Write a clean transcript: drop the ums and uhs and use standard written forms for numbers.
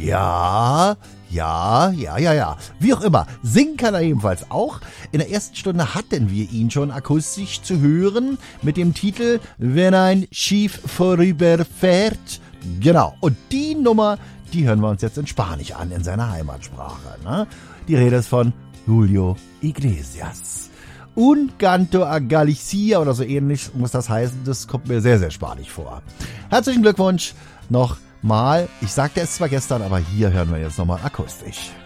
Ja. Wie auch immer, singen kann er ebenfalls auch. In der ersten Stunde hatten wir ihn schon akustisch zu hören mit dem Titel Wenn ein Schiff vorüberfährt. Genau, und die Nummer, die hören wir uns jetzt in Spanisch an, in seiner Heimatsprache. Ne? Die Rede ist von Julio Iglesias. Un canto a Galicia oder so ähnlich muss das heißen. Das kommt mir sehr, sehr spanisch vor. Herzlichen Glückwunsch nochmal. Ich sagte es zwar gestern, aber hier hören wir jetzt nochmal akustisch.